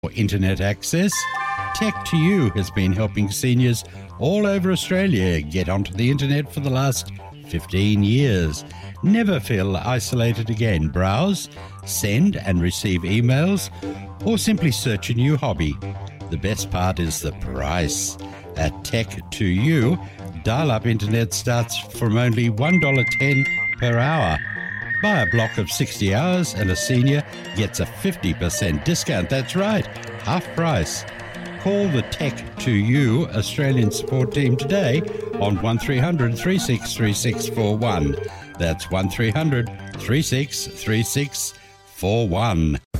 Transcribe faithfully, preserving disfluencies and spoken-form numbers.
For internet access, Tech to You has been helping seniors all over Australia get onto the internet for the last fifteen years. Never feel isolated again. Browse, send and receive emails, or simply search a new hobby. The best part is the price. At Tech to You, dial-up internet starts from only one dollar ten per hour. Buy a block of sixty hours and a senior gets a fifty percent discount. That's right, half price. Call the Tech to You Australian support team today on one three hundred, three six three six four one. That's one three hundred, three six three six four one.